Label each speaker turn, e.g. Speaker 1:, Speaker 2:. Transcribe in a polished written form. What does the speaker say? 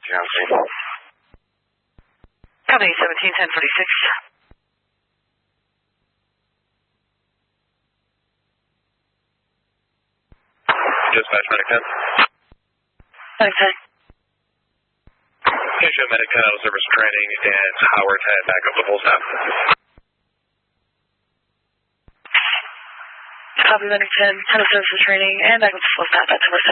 Speaker 1: Company 171046.
Speaker 2: Dispatch Medic 10.
Speaker 1: Medic 10.
Speaker 2: Issue Medic 10 out of service training and Howard head back up to full staff.
Speaker 1: Copy Medic 10, out of service training and back up to full staff at 247.